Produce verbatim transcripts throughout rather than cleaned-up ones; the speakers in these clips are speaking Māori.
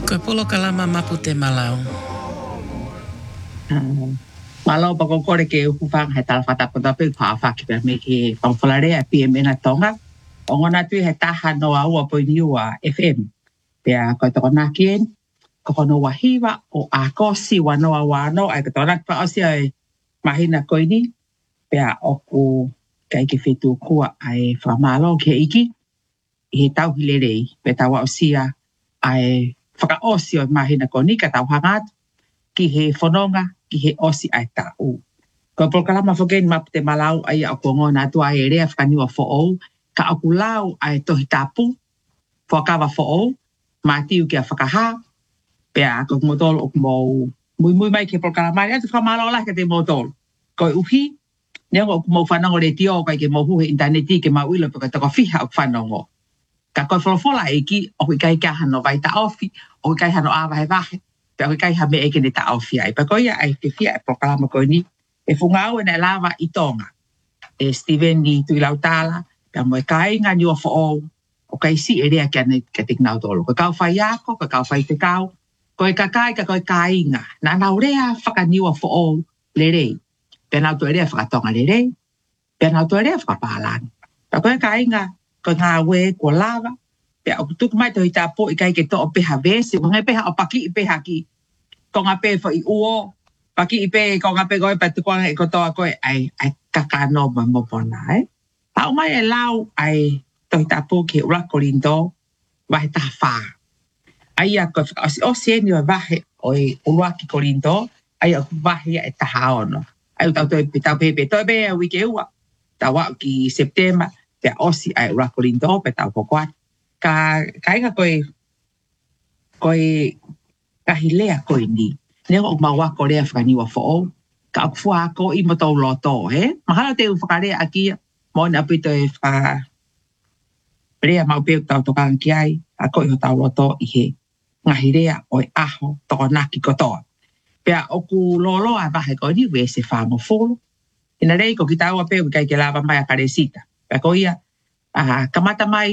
Koe polo kalama mapu te malau. Uh, malau pa kore ke upang he tal fata pota pe pa fa ki me ke pamfalare a P M na tonga. O ngona tu he taha no a ua po niua F M. Pe a ko to na kien ko no wahiwa o a ko si wa no wa no ai ko na pa o si ai mahina ko ni pe a o ku kai ke fitu ku ai fa malo ke iki he tau hilere pe tawa o sia ai whaka osi o mahina ko ni ka tau hangat ki he whanonga ki he osi ai tau. Ko prokalama whaken map te malau ai a kongo na tu ai rea whakaniwa who'ou ka aku lau ai tohi tapu whakawa who'ou ma tiu ki a whakaha pe a ko motol o mo mui mui mai ke prokalama ai tu whamalau lah ke te motol. Ko uhi nengo mo whanongo re tio kai ke mo hu he interneti ke mauilo pe ka toko fiha o whanongo. Ka koe wholofola eki, o kui kai kia hano vai ta ofi, o kui kai hano awa he wahe, pe o kui kai hame eke ne ta ofi ai. Pa koe ia ai te fia e prokalama koe ni, e whungau e ne lava i tonga. E Steven ni tui lau tala, pe mo e kai ngā niua who'ou, o kai si e rea kia ne ke tik nau tolo. Koe kau whai ako, koe kau whai te kau, koe ka kai ka koe kai ngā. Nā nau rea whaka niua who'ou le rei. Pe nau tu e rea whakatonga le rei, pe nau tu e rea whakapālani. Pa koe kai ngā, ko ngā we ko lava, pe o tuku mai tohi tā po i kai ke to o peha vese, ko ngai peha o paki i peha ki, ko ngā pe fo i uo, paki i pe, ko ngā pe koe pa tukuanga i kotoa koe, ai, ai kakano ma mopona, eh? Tau mai e lau, ai, tohi tā po ki ura korindo, wahe taha whā. Ai a koe, o seni o wahe o i ura ki korindo, ai a wahe e taha ono. Ai u tau toi pe tau pepe, toi pe a wike ua, tau wau ki September, pe osi ai ura korindo pe tau pokuat. Ka kainga koe koe kahilea koe ni. Neo o maua korea whakaniwa who'ou. Ka akfua ko i motou loto, he? Mahalo te u whakarea aki, mo na pito e wha rea mau peo tau tokang ki ai, a koe ho tau loto i he ngahirea o e aho toko naki kotoa. Pea oku loloa vahe koe ni we se whango folo. Ina rei ko ki tau a peo kai ke lava mai a karesita. Pea ko ia, uh, kamata mai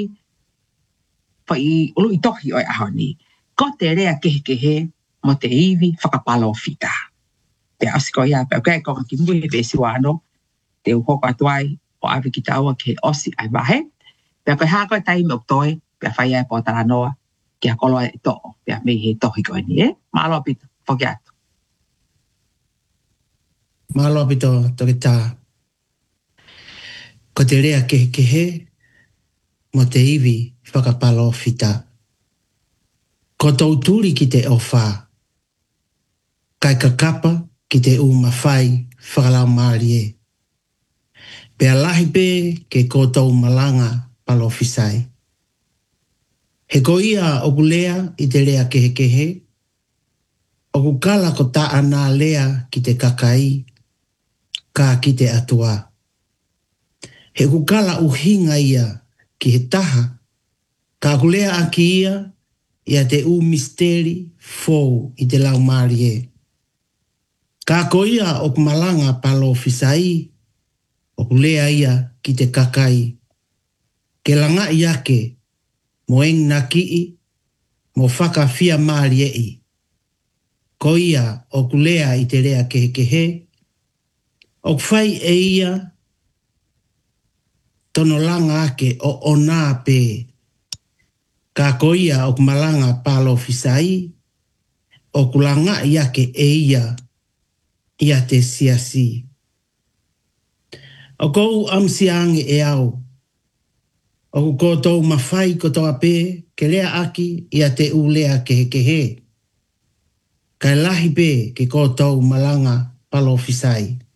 pa i ulu i tohi o e aho ni. Ko te rea kehe kehe mo te iwi whakapalo fita. Pea osi ko ia, pea kai konga ki mui he besi wano, te uhoko atuai o awi ki taua ke osi ai wahe. Pea koe hako e taimi o toi, pea whai ai po taranoa, ki hakolo e to'o, pea mei he tohi koe ni, eh? Malo pito, whoki atu. Malo pito, toki tā. Ko te rea kehe kehe, mo te iwi whakapalo fita. Ko tau turi ki te ofa. Kai ka kapa ki te uma whai whakalau maari e. Pea lahi pe ke ko tau malanga palo fisai. He ko ia o kulea i te rea kehe kehe. O kukala ko ta ana lea ki te kakai. Ka ki te atua. He kukala uhinga ia ki he taha, ka kulea aki ia, ia te u misteri fōu i te lau maari e. Ka ko ia o kumalanga palo fisai, o kulea ia ki te kakai. Ke langa i ake, mo eng na kii, mo whaka fia maari e i. Ko ia o kulea i te rea kehe kehe, o kwhai e ia, tono langa ake o ona pe. Ka koia o kumalanga palo fisai, o kulanga iake e ia, ia te siasi. O kou amsiange e au, o kukotou mawhai kotoa pe, ke lea aki ia te ulea kehe kehe. Kai lahi pe ke kotou malanga palo fisai.